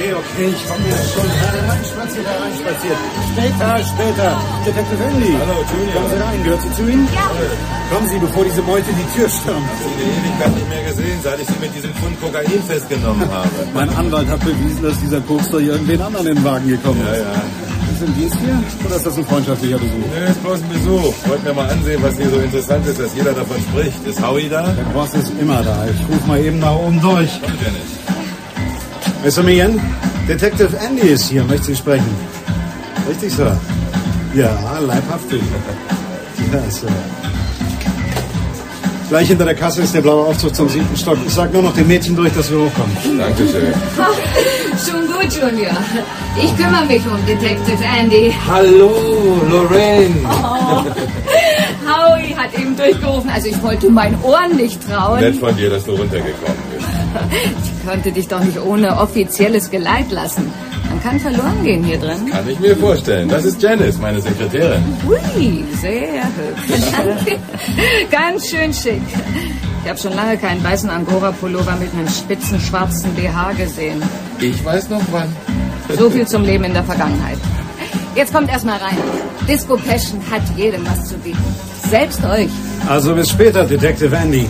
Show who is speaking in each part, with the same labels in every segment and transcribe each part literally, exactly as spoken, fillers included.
Speaker 1: Okay, okay, ich komme jetzt schon hereinspaziert, hereinspaziert. Später, später. Detective Andy.
Speaker 2: Hallo, Junior.
Speaker 1: Kommen Sie rein, gehört sie zu Ihnen?
Speaker 3: Ja.
Speaker 1: Kommen Sie, bevor diese Meute die Tür stürmt.
Speaker 2: Ich habe Sie die Ewigkeit nicht mehr gesehen, seit ich Sie mit diesem Pfund Kokain festgenommen habe.
Speaker 1: Mein Anwalt hat bewiesen, dass dieser Koks durch irgendwen anderen in den Wagen gekommen ist.
Speaker 2: Ja, ja.
Speaker 1: Ist ein Dienst hier? Oder ist das ein freundschaftlicher Besuch?
Speaker 2: Nee, ist bloß ein Besuch. Wollt mir mal ansehen, was hier so interessant ist, dass jeder davon spricht. Ist Howie da?
Speaker 1: Der Boss ist immer da. Ich ruf mal eben nach oben durch.
Speaker 2: Komm, Dennis.
Speaker 1: Mister Meehan, Detective Andy ist hier. Möchte Sie sprechen? Richtig, Sir? Ja, leibhaftig. Ja, Sir. Gleich hinter der Kasse ist der blaue Aufzug zum siebten Stock. Ich sag nur noch dem Mädchen durch, dass wir hochkommen.
Speaker 2: Dankeschön.
Speaker 3: Schon gut, Junior. Ich kümmere mich um Detective Andy.
Speaker 2: Hallo, Lorraine.
Speaker 3: Oh. Howie hat eben durchgerufen. Also ich wollte meinen Ohren nicht trauen.
Speaker 2: Nett von dir, dass du runtergekommen bist.
Speaker 3: Ich konnte dich doch nicht ohne offizielles Geleit lassen. Man kann verloren gehen hier drin.
Speaker 2: Kann ich mir vorstellen. Das ist Janice, meine Sekretärin.
Speaker 3: Ui, sehr hübsch. Danke. Ganz schön schick. Ich habe schon lange keinen weißen Angora-Pullover mit einem spitzen schwarzen B H gesehen.
Speaker 2: Ich weiß noch wann.
Speaker 3: So viel zum Leben in der Vergangenheit. Jetzt kommt erstmal rein. Disco Passion hat jedem was zu bieten. Selbst euch.
Speaker 1: Also bis später, Detective Andy.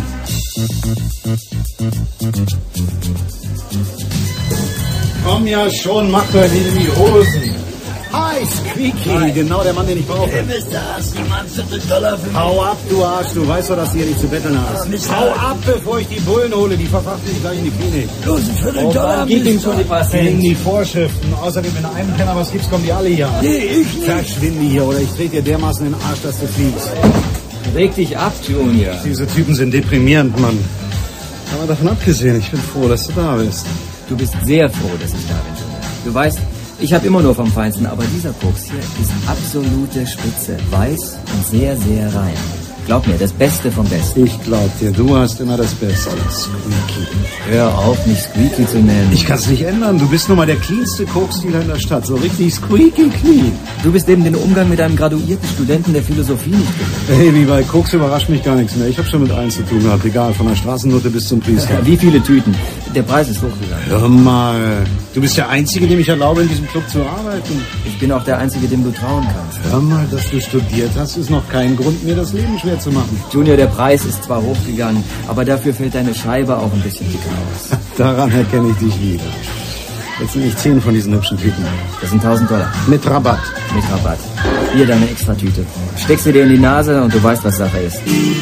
Speaker 1: Komm ja schon, macht euch nicht in die Hosen. Hi, Squeaky. Hi. Genau der Mann, den ich brauche.
Speaker 4: Wer ist das? Niemand vierzig Dollar für mich.
Speaker 1: Hau ab, du Arsch. Du weißt doch, dass du hier nicht zu betteln hast. Hau ab, bevor ich die Bullen hole. Die verfrachten dich gleich in die Klinik.
Speaker 4: Los, ein Viertel
Speaker 1: Oh,
Speaker 4: Dollar.
Speaker 1: gib ihm
Speaker 4: schon die paar
Speaker 1: Gegen die Vorschriften. Außerdem, wenn einem Kenner was gibst, kommen die alle hier.
Speaker 4: Nee, ich nicht.
Speaker 1: Verschwinde hier oder ich trete dir dermaßen in den Arsch, dass du fliegst.
Speaker 5: Reg dich ab, Junior.
Speaker 1: Diese Typen sind deprimierend, Mann. Aber davon abgesehen, ich bin froh, dass du da bist.
Speaker 5: Du bist sehr froh, dass ich da bin, Junior. Du weißt, ich habe immer nur vom Feinsten, aber dieser Koks hier ist absolute Spitze. Weiß und sehr, sehr rein. Glaub mir, das Beste vom Besten.
Speaker 1: Ich glaub dir, du hast immer das Beste. Squeaky.
Speaker 5: Hör auf, mich Squeaky zu nennen.
Speaker 1: Ich kann's nicht ändern. Du bist nun mal der cleanste Koksdealer in der Stadt. So richtig squeaky clean.
Speaker 5: Du bist eben den Umgang mit einem graduierten Studenten der Philosophie nicht gewohnt.
Speaker 1: Hey, wie bei Koks überrascht mich gar nichts mehr. Ich habe schon mit allen zu tun gehabt. Egal, von der Straßennutte bis zum Priester.
Speaker 5: Wie viele Tüten? Der Preis ist hochgegangen.
Speaker 1: Hör mal. Du bist der Einzige, dem ich erlaube, in diesem Club zu arbeiten.
Speaker 5: Ich bin auch der Einzige, dem du trauen kannst.
Speaker 1: Hör mal, dass du studiert hast, ist noch kein Grund, mir das Leben schwer zu machen.
Speaker 5: Junior, der Preis ist zwar hochgegangen, aber dafür fällt deine Scheibe auch ein bisschen dicker aus.
Speaker 1: Daran erkenne ich dich wieder. Jetzt nehme ich zehn von diesen hübschen Tüten.
Speaker 5: Das sind tausend Dollar.
Speaker 1: Mit Rabatt.
Speaker 5: Mit Rabatt. Hier deine Extratüte. Steck sie dir in die Nase und du weißt, was Sache ist.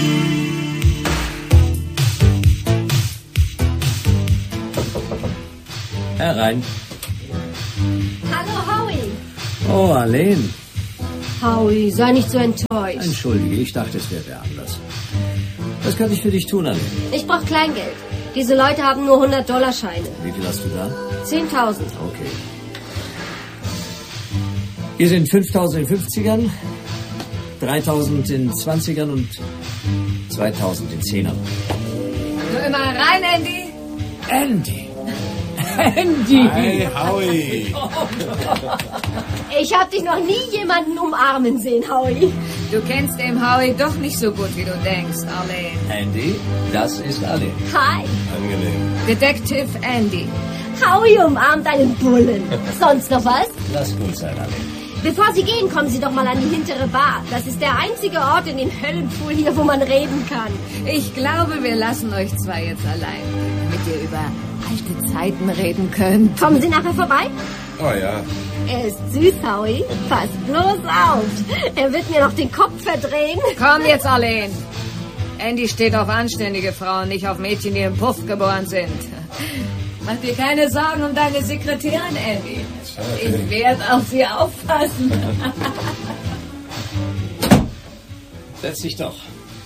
Speaker 5: Herein.
Speaker 6: Hallo, Howie.
Speaker 5: Oh, Arlene.
Speaker 6: Howie, sei nicht so enttäuscht.
Speaker 5: Entschuldige, ich dachte, es wäre anders. Was kann ich für dich tun, Arlene?
Speaker 6: Ich brauche Kleingeld. Diese Leute haben nur hundert-Dollar-Scheine.
Speaker 5: Wie viel hast du da?
Speaker 6: zehntausend.
Speaker 5: Okay. Hier sind fünftausend in fünfzigern, dreitausend in zwanzigern und zweitausend in zehnern.
Speaker 3: Nur immer rein, Andy.
Speaker 5: Andy. Andy.
Speaker 2: Hey, Howie.
Speaker 6: Ich habe dich noch nie jemanden umarmen sehen, Howie.
Speaker 3: Du kennst den Howie doch nicht so gut, wie du denkst, Arlene.
Speaker 5: Andy, das ist Arlene.
Speaker 6: Hi.
Speaker 2: Angenehm.
Speaker 3: Detective Andy.
Speaker 6: Howie umarmt einen Bullen. Sonst noch was?
Speaker 5: Lass gut sein, Arlene.
Speaker 6: Bevor Sie gehen, kommen Sie doch mal an die hintere Bar. Das ist der einzige Ort in den Höllenpfuhl hier, wo man reden kann.
Speaker 3: Ich glaube, wir lassen euch zwei jetzt allein, damit ihr über alte Zeiten reden könnt.
Speaker 6: Kommen Sie nachher vorbei?
Speaker 2: Oh ja.
Speaker 6: Er ist süß, Howie. Pass bloß auf. Er wird mir noch den Kopf verdrehen.
Speaker 3: Komm jetzt, Arlene. Andy steht auf anständige Frauen, nicht auf Mädchen, die im Puff geboren sind. Mach dir keine Sorgen um deine Sekretärin, Andy. Ich werde auf sie aufpassen.
Speaker 5: Setz dich doch.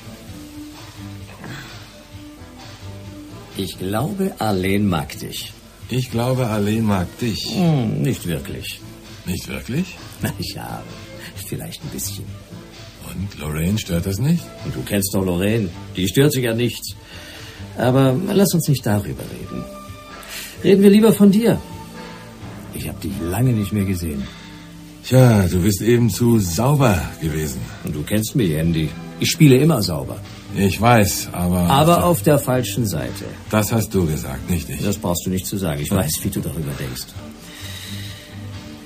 Speaker 5: Ich glaube, Arlene mag dich.
Speaker 2: Ich glaube, Arlene mag dich.
Speaker 5: Hm, nicht wirklich.
Speaker 2: Nicht wirklich?
Speaker 5: Na ja, vielleicht ein bisschen.
Speaker 2: Und Lorraine stört das nicht?
Speaker 5: Und du kennst doch Lorraine. Die stört sich ja nichts. Aber lass uns nicht darüber reden. Reden wir lieber von dir. Ich habe dich lange nicht mehr gesehen.
Speaker 2: Tja, du bist eben zu sauber gewesen.
Speaker 5: Und du kennst mich, Andy. Ich spiele immer sauber.
Speaker 2: Ich weiß, aber...
Speaker 5: Aber auf der falschen Seite.
Speaker 2: Das hast du gesagt, nicht ich.
Speaker 5: Das brauchst du nicht zu sagen. Ich weiß, wie du darüber denkst.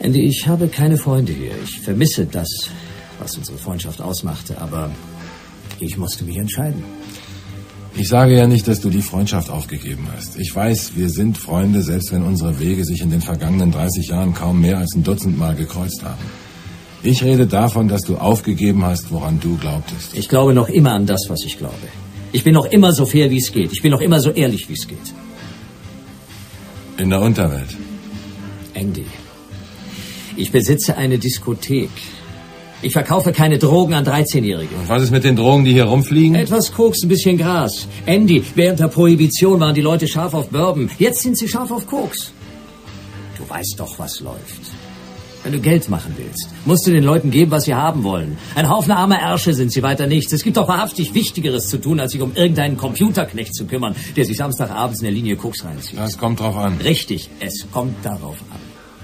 Speaker 4: Andy, ich habe keine Freunde hier. Ich vermisse das, was unsere Freundschaft ausmachte, aber ich musste mich entscheiden.
Speaker 2: Ich sage ja nicht, dass du die Freundschaft aufgegeben hast. Ich weiß, wir sind Freunde, selbst wenn unsere Wege sich in den vergangenen dreißig Jahren kaum mehr als ein Dutzend Mal gekreuzt haben. Ich rede davon, dass du aufgegeben hast, woran du glaubtest.
Speaker 4: Ich glaube noch immer an das, was ich glaube. Ich bin noch immer so fair, wie es geht. Ich bin noch immer so ehrlich, wie es geht.
Speaker 2: In der Unterwelt.
Speaker 4: Andy, ich besitze eine Diskothek. Ich verkaufe keine Drogen an dreizehnjährige.
Speaker 2: Und was ist mit den Drogen, die hier rumfliegen?
Speaker 4: Etwas Koks, ein bisschen Gras. Andy, während der Prohibition waren die Leute scharf auf Bourbon. Jetzt sind sie scharf auf Koks. Du weißt doch, was läuft. Wenn du Geld machen willst, musst du den Leuten geben, was sie haben wollen. Ein Haufen armer Ärsche sind sie, weiter nichts. Es gibt doch wahrhaftig Wichtigeres zu tun, als sich um irgendeinen Computerknecht zu kümmern, der sich Samstagabends in der Linie Koks reinzieht.
Speaker 2: Das kommt drauf an.
Speaker 4: Richtig, es kommt darauf an.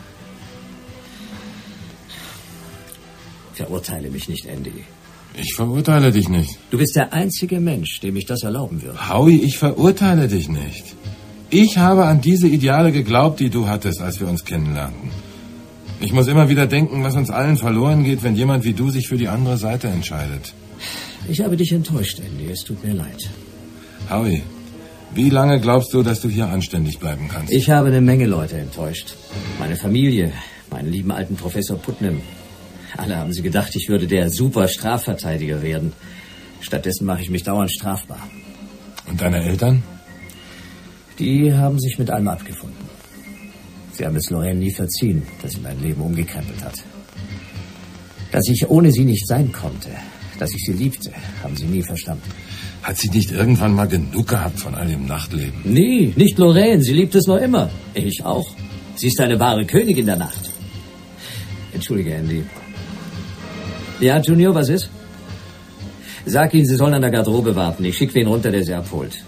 Speaker 4: Verurteile mich nicht, Andy.
Speaker 2: Ich verurteile dich nicht.
Speaker 4: Du bist der einzige Mensch, dem ich das erlauben würde.
Speaker 2: Howie, ich verurteile dich nicht. Ich habe an diese Ideale geglaubt, die du hattest, als wir uns kennenlernten. Ich muss immer wieder denken, was uns allen verloren geht, wenn jemand wie du sich für die andere Seite entscheidet.
Speaker 4: Ich habe dich enttäuscht, Andy. Es tut mir leid.
Speaker 2: Howie, wie lange glaubst du, dass du hier anständig bleiben kannst?
Speaker 4: Ich habe eine Menge Leute enttäuscht. Meine Familie, meinen lieben alten Professor Putnam. Alle haben sie gedacht, ich würde der super Strafverteidiger werden. Stattdessen mache ich mich dauernd strafbar.
Speaker 2: Und deine Eltern?
Speaker 4: Die haben sich mit allem abgefunden. Sie haben es Lorraine nie verziehen, dass sie mein Leben umgekrempelt hat. Dass ich ohne sie nicht sein konnte, dass ich sie liebte, haben sie nie verstanden.
Speaker 2: Hat sie nicht irgendwann mal genug gehabt von all dem Nachtleben?
Speaker 4: Nie, nicht Lorraine, sie liebt es noch immer. Ich auch. Sie ist eine wahre Königin der Nacht. Entschuldige, Andy. Ja, Junior, was ist? Sag ihnen, sie sollen an der Garderobe warten. Ich schicke wen runter, der sie abholt.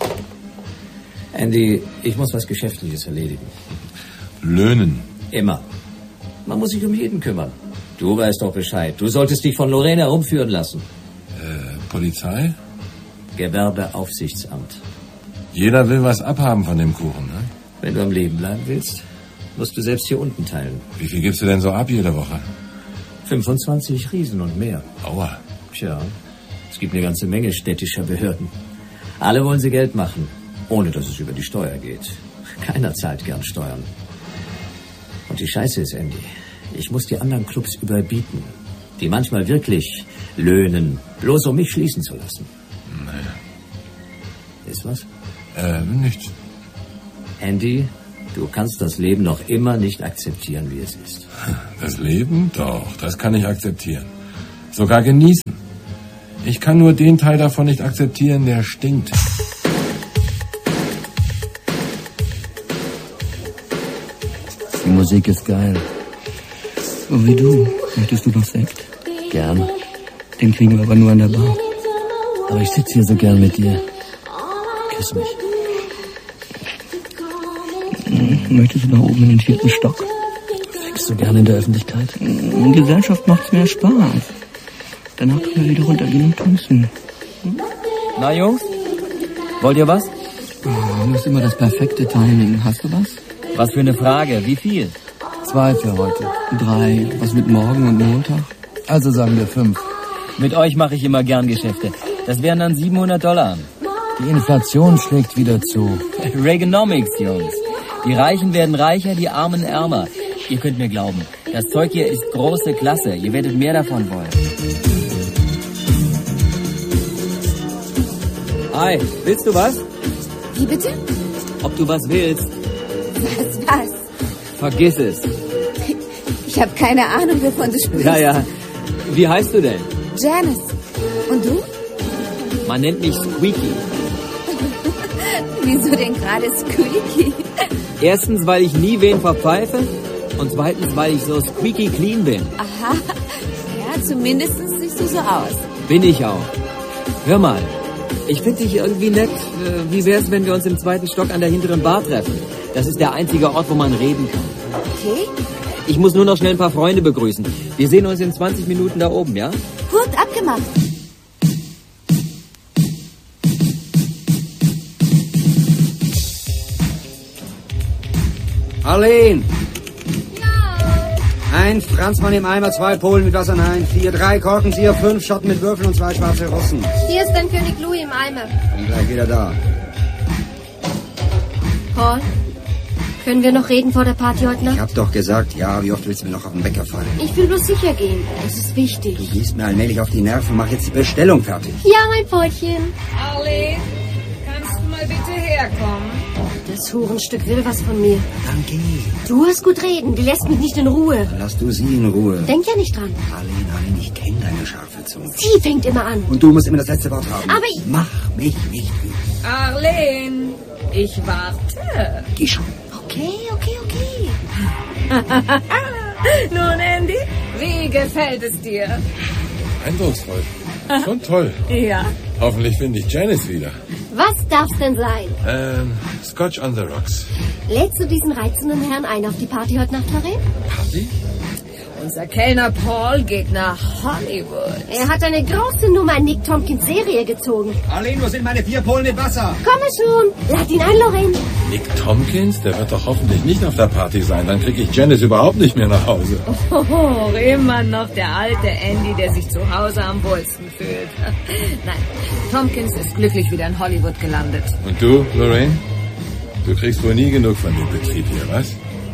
Speaker 4: Andy, ich muss was Geschäftliches erledigen.
Speaker 2: Löhnen.
Speaker 4: Immer. Man muss sich um jeden kümmern. Du weißt doch Bescheid. Du solltest dich von Lorraine herumführen lassen.
Speaker 2: Äh, Polizei?
Speaker 4: Gewerbeaufsichtsamt.
Speaker 2: Jeder will was abhaben von dem Kuchen, ne?
Speaker 4: Wenn du am Leben bleiben willst, musst du selbst hier unten teilen.
Speaker 2: Wie viel gibst du denn so ab jede Woche?
Speaker 4: fünfundzwanzig Riesen und mehr.
Speaker 2: Aua.
Speaker 4: Tja, es gibt eine ganze Menge städtischer Behörden. Alle wollen sie Geld machen, ohne dass es über die Steuer geht. Keiner zahlt gern Steuern. Und die Scheiße ist, Andy, ich muss die anderen Clubs überbieten, die manchmal wirklich löhnen, bloß um mich schließen zu lassen.
Speaker 2: Naja.
Speaker 4: Ist was?
Speaker 2: Äh, nichts.
Speaker 4: Andy, du kannst das Leben noch immer nicht akzeptieren, wie es ist.
Speaker 2: Das Leben? Doch, das kann ich akzeptieren. Sogar genießen. Ich kann nur den Teil davon nicht akzeptieren, der stinkt.
Speaker 5: Die Musik ist geil.
Speaker 7: So wie du. Möchtest du noch Sekt?
Speaker 5: Gern.
Speaker 7: Den kriegen wir aber nur an der Bar.
Speaker 5: Aber ich sitze hier so gern mit dir. Küss mich.
Speaker 7: Möchtest du nach oben in den vierten Stock?
Speaker 5: Fickst du gern in der Öffentlichkeit?
Speaker 7: In Gesellschaft macht's mehr Spaß. Danach können wir wieder runtergehen und tanzen.
Speaker 5: Na, Jungs? Wollt ihr was?
Speaker 7: Oh, das ist immer das perfekte Timing. Hast du was?
Speaker 5: Was für eine Frage. Wie viel?
Speaker 7: Zwei für heute. Drei. Was mit morgen und Montag?
Speaker 5: Also sagen wir fünf. Mit euch mache ich immer gern Geschäfte. Das wären dann siebenhundert Dollar. Die Inflation schlägt wieder zu. Reaganomics, Jungs. Die Reichen werden reicher, die Armen ärmer. Ihr könnt mir glauben, das Zeug hier ist große Klasse. Ihr werdet mehr davon wollen. Hi, willst du was?
Speaker 3: Wie bitte?
Speaker 5: Ob du was willst?
Speaker 3: Was, was?
Speaker 5: Vergiss es.
Speaker 3: Ich habe keine Ahnung, wovon du sprichst.
Speaker 5: Ja, ja. Wie heißt du denn?
Speaker 3: Janice. Und du?
Speaker 5: Man nennt mich Squeaky.
Speaker 3: Wieso denn gerade Squeaky?
Speaker 5: Erstens, weil ich nie wen verpfeife. Und zweitens, weil ich so squeaky clean bin.
Speaker 3: Aha. Ja, zumindest siehst du so aus.
Speaker 5: Bin ich auch. Hör mal, ich finde dich irgendwie nett. Wie wär's, wenn wir uns im zweiten Stock an der hinteren Bar treffen? Das ist der einzige Ort, wo man reden kann.
Speaker 3: Okay.
Speaker 5: Ich muss nur noch schnell ein paar Freunde begrüßen. Wir sehen uns in zwanzig Minuten da oben, ja?
Speaker 3: Gut, abgemacht.
Speaker 5: Arlene!
Speaker 3: Ja.
Speaker 8: Ein Franzmann im Eimer, zwei Polen mit Wasser, nein. Vier, drei Korkenzieher, fünf Schotten mit Würfeln und zwei schwarze Russen.
Speaker 6: Hier ist dein König Louis im Eimer.
Speaker 8: Bin gleich wieder da.
Speaker 6: Paul, können wir noch reden vor der Party heute Nacht?
Speaker 8: Ich hab doch gesagt, ja, wie oft willst du mir noch auf den Wecker fallen?
Speaker 6: Ich will bloß sicher gehen. Das ist wichtig.
Speaker 8: Du gehst mir allmählich auf die Nerven, mach jetzt die Bestellung fertig.
Speaker 6: Ja, mein Pfeutchen.
Speaker 3: Arlene, kannst du mal bitte herkommen?
Speaker 6: Das Hurenstück will was von mir.
Speaker 8: Dann geh.
Speaker 6: Du hast gut reden. Die lässt mich nicht in Ruhe.
Speaker 8: Dann lass du sie in Ruhe.
Speaker 6: Denk ja nicht dran.
Speaker 8: Arlene, Arlene, ich kenne deine scharfe Zunge.
Speaker 6: Sie fängt immer an.
Speaker 8: Und du musst immer das letzte Wort haben.
Speaker 6: Aber ich...
Speaker 8: Mach mich nicht wütend.
Speaker 3: Arlene, ich warte.
Speaker 8: Geh schon.
Speaker 6: Okay, okay, okay.
Speaker 3: Nun, Andy, wie gefällt es dir?
Speaker 2: Eindrucksvoll. Schon toll.
Speaker 3: Ja.
Speaker 2: Hoffentlich finde ich Janice wieder.
Speaker 6: Was darf's denn sein?
Speaker 2: Ähm, Scotch on the Rocks.
Speaker 6: Lädst du diesen reizenden Herrn ein auf die Party heute Nacht, Lorraine?
Speaker 2: Party?
Speaker 3: Unser Kellner Paul geht nach Hollywood.
Speaker 6: Er hat eine große Nummer in Nick Tompkins Serie gezogen.
Speaker 8: Arlene, wo sind meine vier Polen mit Wasser?
Speaker 6: Komme schon. Lad ihn ein, Lorraine.
Speaker 2: Nick Tompkins? Der wird doch hoffentlich nicht auf der Party sein. Dann kriege ich Janice überhaupt nicht mehr nach Hause.
Speaker 3: Oh, immer noch der alte Andy, der sich zu Hause am wohlsten fühlt. Nein, Tompkins ist glücklich wieder in Hollywood gelandet.
Speaker 2: Und du, Lorraine? Du kriegst wohl nie genug von dem Betrieb hier, was?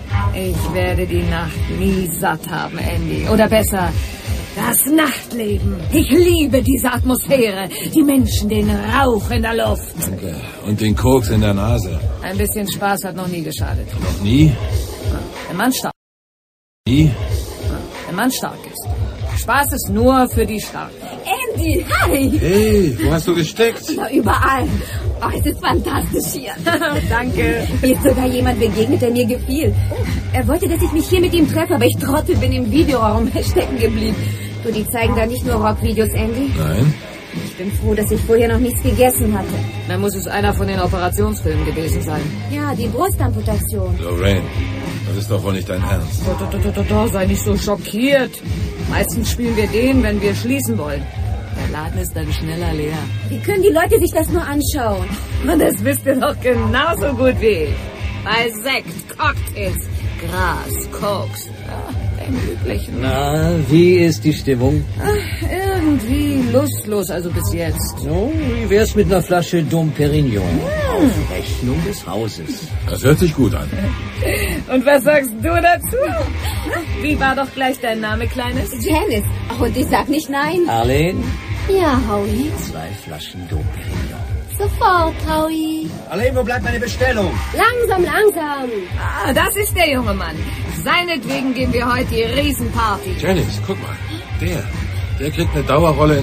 Speaker 3: Ich werde die Nacht nie satt haben, Andy. Oder besser, das Nachtleben. Ich liebe diese Atmosphäre. Die Menschen, den Rauch in der Luft.
Speaker 2: Danke. Und den Koks in der Nase.
Speaker 3: Ein bisschen Spaß hat noch nie geschadet.
Speaker 2: Noch nie?
Speaker 3: Wenn man stark,
Speaker 2: Nie?
Speaker 3: wenn man stark ist. Spaß ist nur für die Starken.
Speaker 6: Andy, hi.
Speaker 2: Hey, wo hast du gesteckt?
Speaker 6: Na, überall. Oh, es ist fantastisch hier.
Speaker 3: Danke.
Speaker 6: Mir ist sogar jemand begegnet, der mir gefiel. Er wollte, dass ich mich hier mit ihm treffe, aber ich Trottel bin im Videoraum stecken geblieben. Du, die zeigen da nicht nur Rockvideos, Andy.
Speaker 2: Nein.
Speaker 6: Ich bin froh, dass ich vorher noch nichts gegessen hatte.
Speaker 3: Dann muss es einer von den Operationsfilmen gewesen sein.
Speaker 6: Ja, die Brustamputation.
Speaker 2: Lorraine, das ist doch wohl nicht dein Ernst.
Speaker 3: Da, da, da, da, da, sei nicht so schockiert. Meistens spielen wir den, wenn wir schließen wollen. Der Laden ist dann schneller leer.
Speaker 6: Wie können die Leute sich das nur anschauen?
Speaker 3: Und das wisst ihr doch genauso gut wie ich. Bei Sekt, Cocktails, Gras, Koks. Ja, im Üblichen.
Speaker 4: Na, wie ist die Stimmung?
Speaker 3: Ach, irgendwie lustlos, also bis jetzt.
Speaker 4: So, wie wär's mit einer Flasche Dom Perignon? Auf Rechnung des Hauses.
Speaker 2: Das hört sich gut an.
Speaker 3: Und was sagst du dazu? Wie war doch gleich dein Name, Kleines?
Speaker 6: Janice. Oh, und ich sag nicht nein.
Speaker 4: Arlene,
Speaker 6: Ja, Howie.
Speaker 4: zwei Flaschen Dom Perignon.
Speaker 6: Sofort, Howie.
Speaker 8: Arlene, wo bleibt meine Bestellung?
Speaker 6: Langsam, langsam.
Speaker 3: Ah, das ist der junge Mann. Seinetwegen geben wir heute die Riesenparty.
Speaker 2: Janice, guck mal. Der. Der kriegt eine Dauerrolle in